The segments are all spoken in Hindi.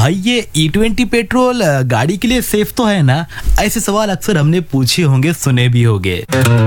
भाई ये E20 पेट्रोल गाड़ी के लिए सेफ तो है ना? ऐसे सवाल अक्सर हमने पूछे होंगे, सुने भी होंगे।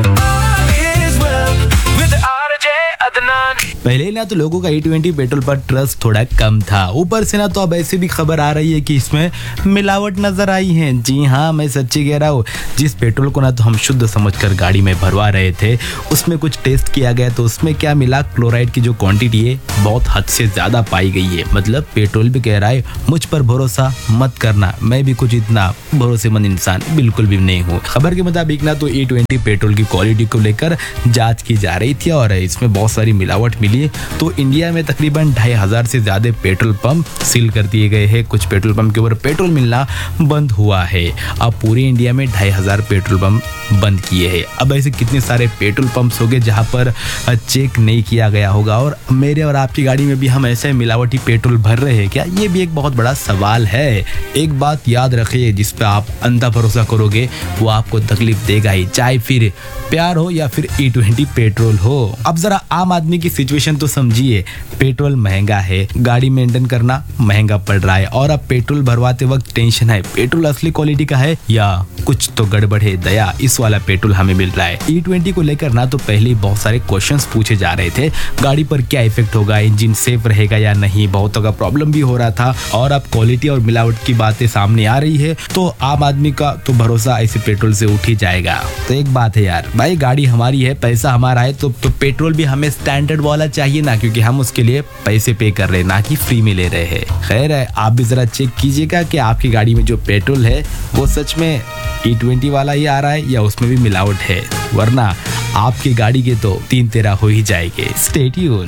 पहले ना तो लोगों का E20 पेट्रोल पर ट्रस्ट थोड़ा कम था, ऊपर से ना तो अब ऐसे भी खबर आ रही है कि इसमें मिलावट नजर आई है। जी हाँ, मैं सच्ची कह रहा हूँ। जिस पेट्रोल को ना तो हम शुद्ध समझकर गाड़ी में भरवा रहे थे, उसमें कुछ टेस्ट किया गया तो उसमें क्या मिला, क्लोराइड की जो क्वांटिटी है बहुत हद से ज्यादा पाई गई है। मतलब पेट्रोल भी कह रहा है मुझ पर भरोसा मत करना, मैं भी कुछ इतना भरोसेमंद इंसान बिल्कुल भी नहीं हूँ। खबर के मुताबिक ना तो E20 पेट्रोल की क्वालिटी को लेकर जाँच की जा रही थी और इसमें बहुत सारी मिलावट मिली। तो इंडिया में तकरीबन 2500 से ज्यादा पेट्रोल पंप सील कर दिए गए हैं। कुछ पेट्रोल पंप के ऊपर पेट्रोल मिलना बंद हुआ है। अब पूरे इंडिया में 2500 पेट्रोल पंप बंद किए हैं। अब ऐसे कितने सारे पेट्रोल पंप्स हो गए जहां पर चेक नहीं किया गया होगा, और मेरे और आपकी गाड़ी में भी हम ऐसे मिलावटी पेट्रोल भर रहे हैं क्या? ये भी एक बहुत बड़ा सवाल है। एक बात याद रखिए, जिस पे आप अंधा भरोसा करोगे वो आपको तकलीफ देगा ही, चाहे फिर प्यार हो या फिर E20 पेट्रोल हो। अब जरा आम आदमी की सिचुएशन तो समझिए। पेट्रोल महंगा है, गाड़ी मेंटेन करना महंगा पड़ रहा है, और अब पेट्रोल भरवाते वक्त टेंशन है पेट्रोल असली क्वालिटी का है या कुछ तो गड़बड़ है, दया इस वाला पेट्रोल हमें मिल रहा है। E20 को लेकर ना तो पहले ही बहुत सारे क्वेश्चंस पूछे जा रहे थे, गाड़ी पर क्या इफेक्ट होगा, इंजन सेफ रहेगा या नहीं, बहुतों का प्रॉब्लम भी हो रहा था। और अब क्वालिटी और मिलावट की बातें सामने आ रही है तो आम आदमी का तो भरोसा ऐसे पेट्रोल से उठ ही जाएगा। तो एक बात है यार, भाई गाड़ी हमारी है, पैसा हमारा है, तो पेट्रोल भी हमें स्टैंडर्ड वाला चाहिए ना, क्योंकि हम उसके लिए पैसे पे कर रहे हैं, ना कि फ्री में ले रहे हैं। खैर है, आप भी जरा चेक कीजिएगा कि आपकी गाड़ी में जो पेट्रोल है वो सच में E20 वाला ही आ रहा है या उसमें भी मिलावट है, वरना आपकी गाड़ी के तो 3 तेरा हो ही जाएंगे। Stay tune.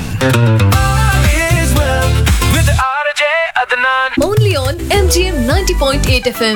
Only on MGM 90.8 FM.